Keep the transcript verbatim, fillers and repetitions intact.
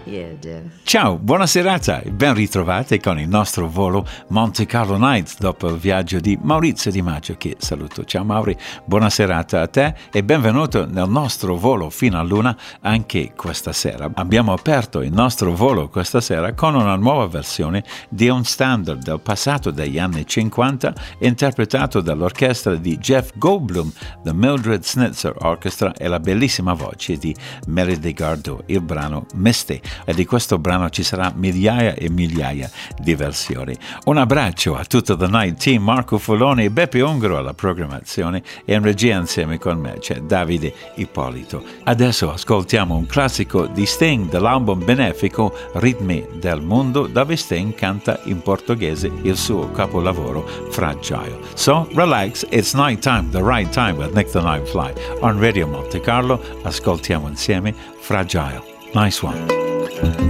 Yeah, dear. Ciao, buona serata e ben ritrovati con il nostro volo Monte Carlo Night dopo il viaggio di Maurizio Di Maggio, che saluto. Ciao Mauri, buona serata a te e benvenuto nel nostro volo fino a luna anche questa sera. Abbiamo aperto il nostro volo questa sera con una nuova versione di un standard del passato degli anni cinquanta interpretato dall'orchestra di Jeff Goldblum, The Mildred Snitzer Orchestra, e la bellissima voce di Melody Gardot, il brano Misty. E di questo brano ci sarà migliaia e migliaia di versioni. Un abbraccio a tutto The Night Team, Marco Foloni e Beppe Ungaro alla programmazione, e in regia insieme con me c'è Davide Ippolito. Adesso ascoltiamo un classico di Sting dell'album benefico Ritmi del Mondo, dove Sting canta in portoghese il suo capolavoro Fragile. So relax, it's night time, the right time with Nick the Night Fly on Radio Monte Carlo. Ascoltiamo insieme Fragile. Nice one.